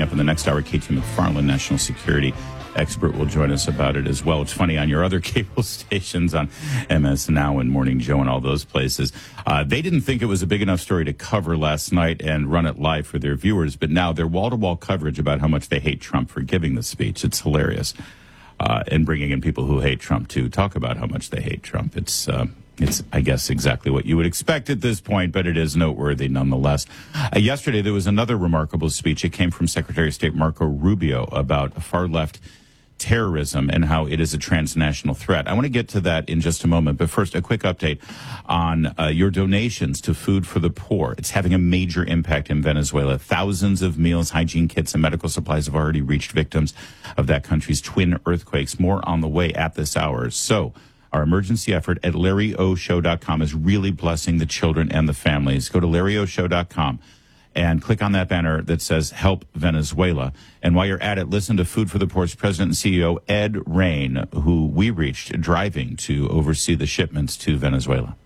up in the next hour. KT McFarland, national security expert, will join us about it as well. It's funny, on your other cable stations, on MS Now and Morning Joe and all those places, they didn't think it was a big enough story to cover last night and run it live for their viewers, but now their wall-to-wall coverage about how much they hate Trump for giving the speech, it's hilarious. And bringing in people who hate Trump to talk about how much they hate Trump. It's, I guess, exactly what you would expect at this point, but it is noteworthy nonetheless. Yesterday, there was another remarkable speech. It came from Secretary of State Marco Rubio about far-left terrorism and how it is a transnational threat. I want to get to that in just a moment, but first, a quick update on your donations to Food for the Poor. It's having a major impact in Venezuela. Thousands of meals, hygiene kits, and medical supplies have already reached victims of that country's twin earthquakes. More on the way at this hour. So, our emergency effort at LarryOShow.com is really blessing the children and the families. Go to LarryOShow.com and click on that banner that says Help Venezuela. And while you're at it, listen to Food for the Poor's President and CEO Ed Rain, who we reached driving to oversee the shipments to Venezuela.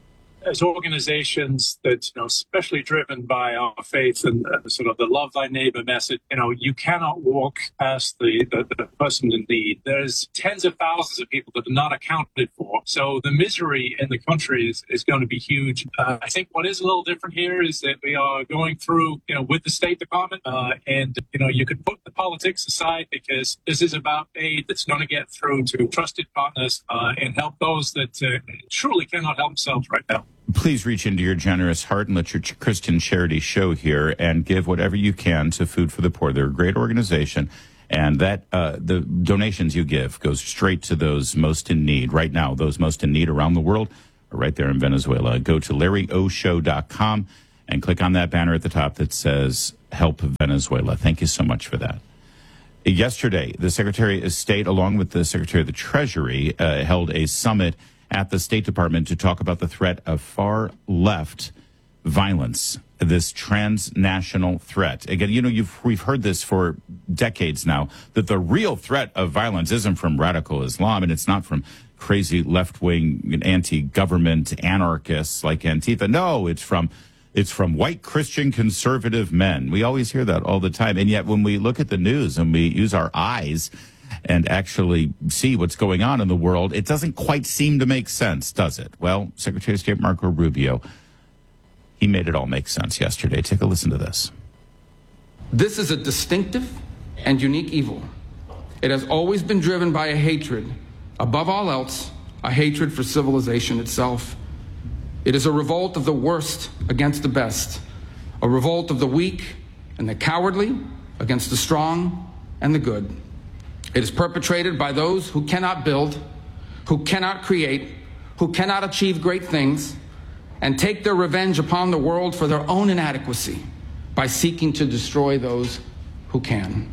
As organizations that, especially driven by our faith and sort of the love thy neighbor message, you cannot walk past the person in need. There's tens of thousands of people that are not accounted for. So the misery in the country is going to be huge. I think what is a little different here is that we are going through, with the State Department, and you could put the politics aside, because this is about aid that's going to get through to trusted partners and help those that truly cannot help themselves right now. Please reach into your generous heart and let your Christian charity show here and give whatever you can to Food for the Poor. They're a great organization, and that the donations you give goes straight to those most in need. Right now, those most in need around the world are right there in Venezuela. Go to LarryOShow.com and click on that banner at the top that says Help Venezuela. Thank you so much for that. Yesterday, the Secretary of State, along with the Secretary of the Treasury, held a summit at the State Department to talk about the threat of far-left violence, this transnational threat. Again, we've heard this for decades now, that the real threat of violence isn't from radical Islam, and it's not from crazy left-wing anti-government anarchists like Antifa. No, it's from white Christian conservative men. We always hear that all the time. And yet when we look at the news and we use our eyes and actually see what's going on in the world, it doesn't quite seem to make sense, does it? Well, Secretary of State Marco Rubio, he made it all make sense yesterday. Take a listen to this. This is a distinctive and unique evil. It has always been driven by a hatred, above all else, a hatred for civilization itself. It is a revolt of the worst against the best, a revolt of the weak and the cowardly against the strong and the good. It is perpetrated by those who cannot build, who cannot create, who cannot achieve great things, and take their revenge upon the world for their own inadequacy by seeking to destroy those who can.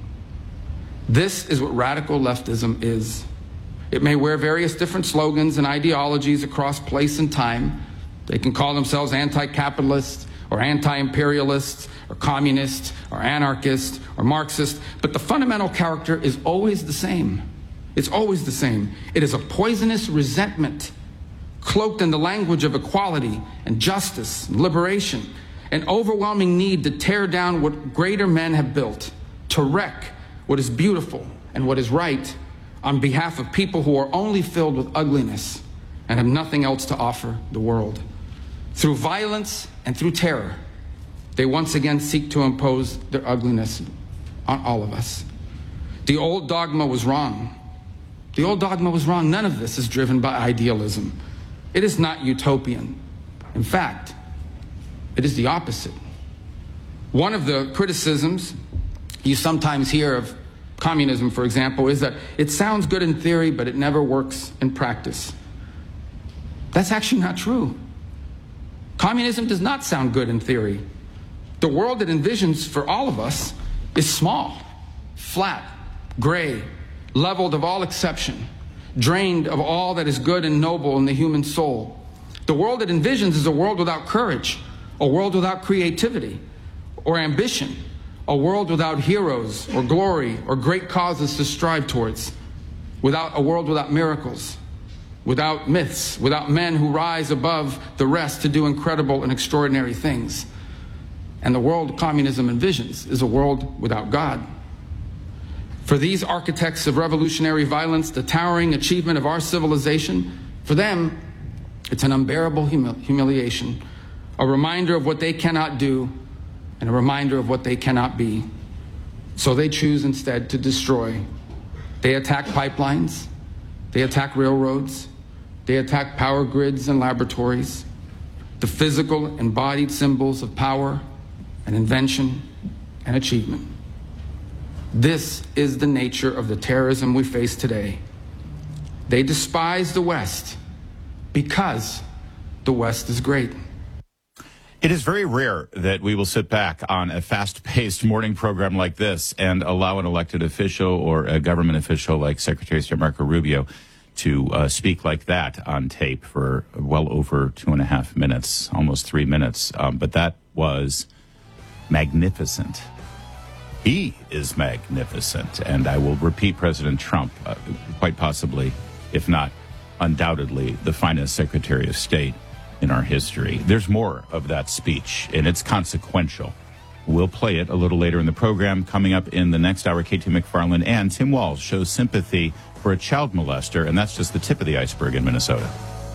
This is what radical leftism is. It may wear various different slogans and ideologies across place and time. They can call themselves anti-capitalist or anti-imperialist or communist or anarchist or Marxist, but the fundamental character is always the same. It's always the same. It is a poisonous resentment cloaked in the language of equality and justice and liberation, an overwhelming need to tear down what greater men have built, to wreck what is beautiful and what is right on behalf of people who are only filled with ugliness and have nothing else to offer the world. Through violence and through terror, they once again seek to impose their ugliness on all of us. The old dogma was wrong. The old dogma was wrong. None of this is driven by idealism. It is not utopian. In fact, it is the opposite. One of the criticisms you sometimes hear of communism, for example, is that it sounds good in theory, but it never works in practice. That's actually not true. Communism does not sound good in theory. The world it envisions for all of us is small, flat, gray, leveled of all exception, drained of all that is good and noble in the human soul. The world it envisions is a world without courage, a world without creativity or ambition, a world without heroes or glory or great causes to strive towards, a world without miracles, without myths, without men who rise above the rest to do incredible and extraordinary things. And the world communism envisions is a world without God. For these architects of revolutionary violence, the towering achievement of our civilization, for them, it's an unbearable humiliation, a reminder of what they cannot do and a reminder of what they cannot be. So they choose instead to destroy. They attack pipelines, they attack railroads, they attack power grids and laboratories, the physical embodied symbols of power and invention and achievement. This is the nature of the terrorism we face today. They despise the West because the West is great. It is very rare that we will sit back on a fast-paced morning program like this and allow an elected official or a government official like Secretary of State Marco Rubio to speak like that on tape for well over 2.5 minutes, almost 3 minutes. But that was magnificent. He is magnificent. And I will repeat, President Trump, quite possibly, if not undoubtedly, the finest Secretary of State in our history. There's more of that speech, and it's consequential. We'll play it a little later in the program. Coming up in the next hour, KT McFarland and Tim Walz shows sympathy for a child molester, and that's just the tip of the iceberg in Minnesota.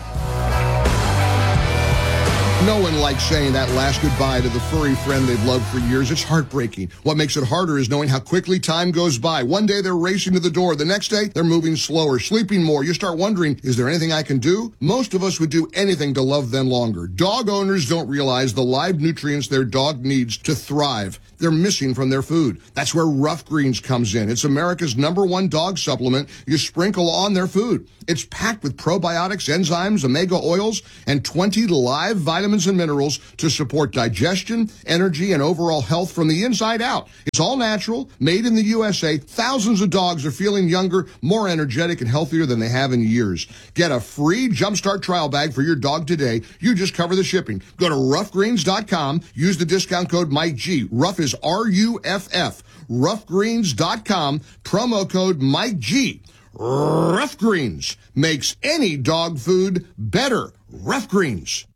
No one likes saying that last goodbye to the furry friend they've loved for years. It's heartbreaking. What makes it harder is knowing how quickly time goes by. One day they're racing to the door. The next day they're moving slower, sleeping more. You start wondering, is there anything I can do? Most of us would do anything to love them longer. Dog owners don't realize the live nutrients their dog needs to thrive. They're missing from their food. That's where Rough Greens comes in. It's America's #1 dog supplement you sprinkle on their food. It's packed with probiotics, enzymes, omega oils, and 20 live vitamins and minerals to support digestion, energy, and overall health from the inside out. It's all natural, made in the USA. Thousands of dogs are feeling younger, more energetic, and healthier than they have in years. Get a free Jumpstart trial bag for your dog today. You just cover the shipping. Go to roughgreens.com. Use the discount code MikeG. Rough is RUFF. Roughgreens.com. Promo code MikeG. Rough Greens makes any dog food better. Rough Greens.